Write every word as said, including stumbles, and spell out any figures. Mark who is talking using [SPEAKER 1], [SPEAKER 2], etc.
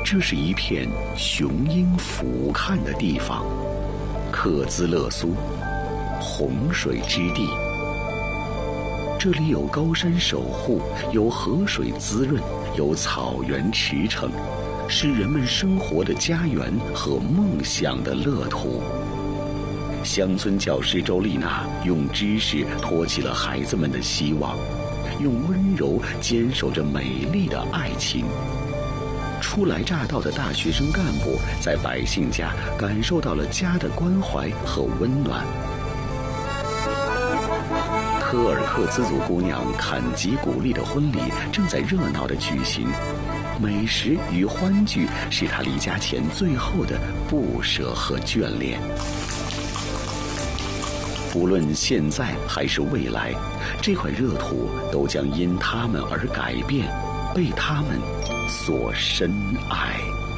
[SPEAKER 1] 这是一片雄鹰俯瞰的地方，克孜勒苏，洪水之地。这里有高山守护，有河水滋润，有草原驰骋，是人们生活的家园和梦想的乐土。乡村教师周丽娜用知识托起了孩子们的希望，用温柔坚守着美丽的爱情。初来乍到的大学生干部在百姓家感受到了家的关怀和温暖。柯尔克孜族姑娘坎吉古丽的婚礼正在热闹地举行，美食与欢聚是她离家前最后的不舍和眷恋。无论现在还是未来，这块热土都将因他们而改变，被他们所深爱。